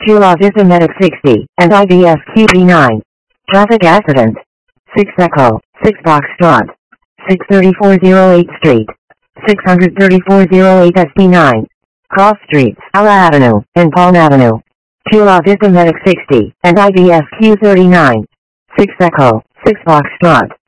Chula Vista Medic 60, and IBS QB9. Traffic accident. 6 Echo, 6 Foxtrot. 63408 Street. 63408 SB9. Cross Streets, Ala Avenue, and Palm Avenue. Chula Vista Medic 60, and IBS Q39. 6 Echo, 6 Foxtrot.